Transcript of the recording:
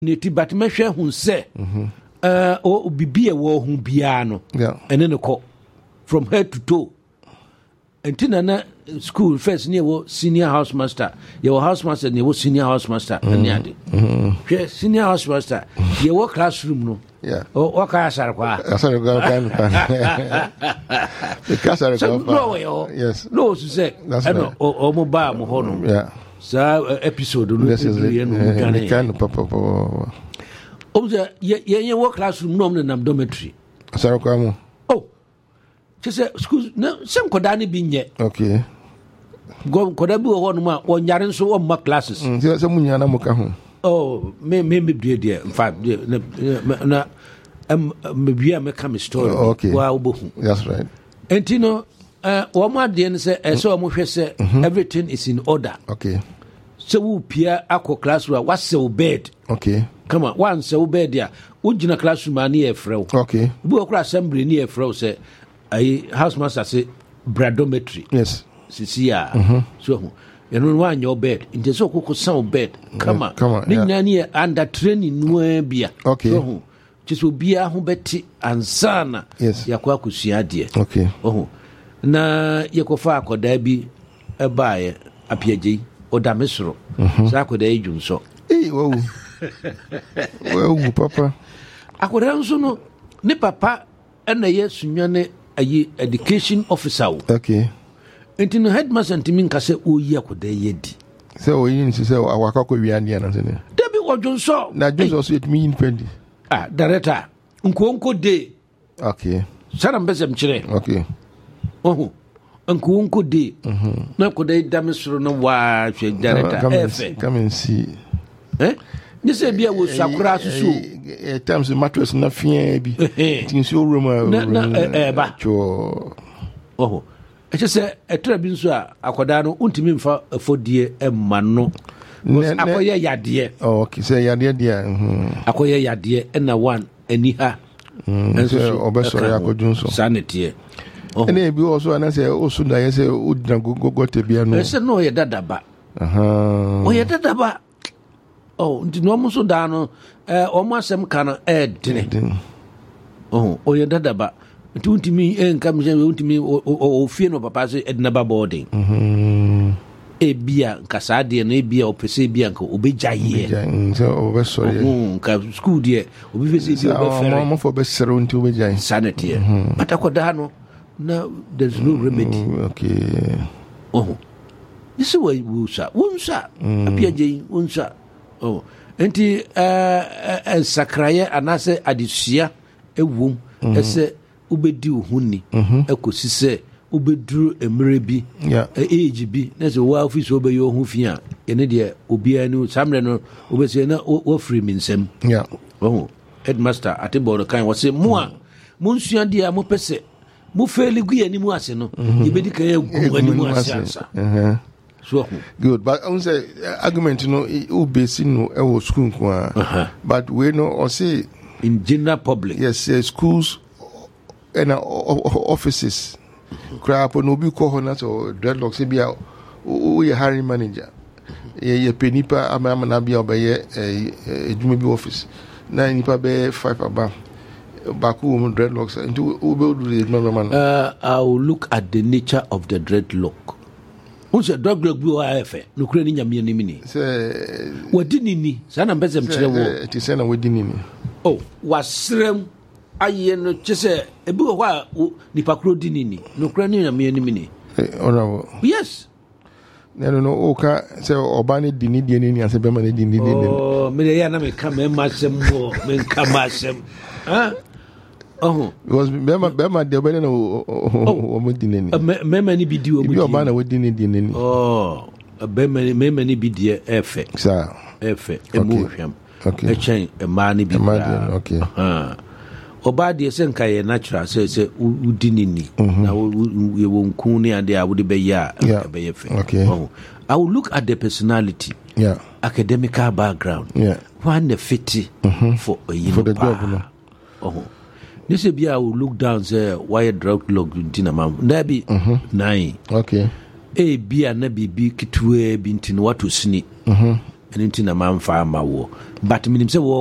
neti but me hwe hu se o bibie wo hu bia no ene ne ko from head to toe entina na school first near wo senior house master your house master near wo senior house master ene ade hwe senior house master ye wo classroom no o ka asar kwa kan the kasar kwa yes no so say no o mo ba mo ho no sa episode no no kan papa obja ye wo classroom no nam dormitory asar kwa mo say school na sem koda ne bi nye okay go koda bi wo no ma wonyare nso wo ma classes se munya na mo ka ho me de in fact na me bia me come story wa obohu that's right entino wo ma de ne say so mo hwe say everything is in order okay so wo pia akọ classroom wa se bed okay come on one se bed ya wo gina classroom ani e frew okay bi wo kra assembly ni e frew say ai house master say bradometry yes sisia so you know why your bed in the so sound bed come on ni under training no bia okay so just obia ho beti ansana yakwa kusua de okay na yekofa akoda bi ebaye apiaje odamesoro sa akoda ejunso wow papa akoda nso no ne papa na yesunwane ayi education officer okay enti no headmaster ntimi nka se oyi akoda yedi se oyi nsi se awakako wiande na se ne debi ojonso na jonso so etimi yin pendi director nkonko de okay sara mbesem kire okay nkonko de na akoda damesoro no wa hwe director efe come and see ni se bia wo sakura susu times mattress na fia bi tin so room na ba cho se etra bi nso a akoda no untimi mfa afodie emma no akoye yade okay say yade dia akoye yade na one ani ha enso obesore akodunso sanity ene bi also na say osu da ye say udina gogote bia no se no ye dadaba o ye dadaba nti no mo so da no o mo asem kana dine o ye dadaba nti untimi enka me untimi o fie no papa se edinaba boarding ebia nkasa de no ebia opese ebia nka obejaye so obesore nka school de obefese bi obefere mo for besere unti obejaye sanity atakoda no na there's no remedy okay this way wunsa apiaje wunsa enti sakraye anase adisia ewum ese ubedi ohuni ekosi se ubeduru emre bi age bi na se wa office obeyi ohun fia ene de obia ni samre no obese na wo free minsem headmaster atebodo kan wo se mo a munsua dia mo pese mo feli gu ani mu ase no ibedi kan egu ani mu ase ansa so good but I say argument no obesi no e wo school kwa but we know or say in general public yes schools and offices crap no bi ko ho na so dreadlocks bia o ye hiring manager ye penipa ama na bia obaye ejuma bi office na nipa be 5 aba baku dreadlocks into do the man I will look at the nature of the dreadlock. Unse dreadlock bi o afa no kura ni nyame ni mini say wadi ni sana mbezem kire wo ti say na wadi ni wasrem aye no chese ebi wo a nipa kuro di ni no kura ni nyame ni mini honorable yes no oka say obani di ni ni ase be ma ni di ni me ya na me ka me masem wo me ka masem because bema de obani na o mo di ni me mani bi di o mo di obana wo di ni bema ni bi di efe sa efe emu hwam okay echen ma ni bi okay oba de se nka ye natural se udi ni na we wonku ni ade a wode be ya be ye fe okay I will look at the personality academical background when the fit for a for the job no this be I will look down say why drug log ntina mam na bi 9 okay e bia na bibi kitwe bi ntin watu sini ɛno nti na mamfa ama wo but menim sɛ